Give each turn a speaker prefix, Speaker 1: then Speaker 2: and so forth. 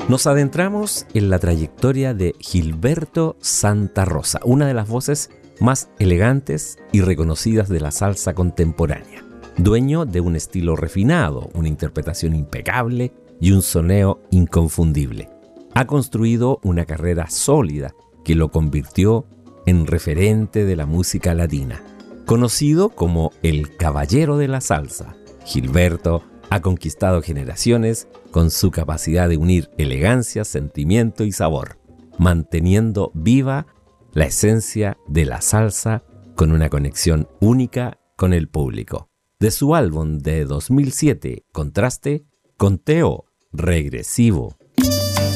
Speaker 1: Nos adentramos en la trayectoria de Gilberto Santa Rosa, una de las voces más elegantes y reconocidas de la salsa contemporánea. Dueño de un estilo refinado, una interpretación impecable y un soneo inconfundible. Ha construido una carrera sólida que lo convirtió en referente de la música latina. Conocido como el Caballero de la Salsa, Gilberto ha conquistado generaciones con su capacidad de unir elegancia, sentimiento y sabor, manteniendo viva la esencia de la salsa con una conexión única con el público. De su álbum de 2007, Contraste, Conteo Regresivo.